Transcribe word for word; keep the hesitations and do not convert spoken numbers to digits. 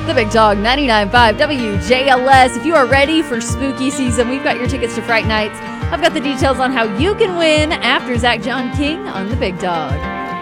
The Big Dog ninety-nine point five W J L S. If you are ready for spooky season, we've got your tickets to Fright Nights. I've got the details on how you can win after Zach John King on The Big Dog.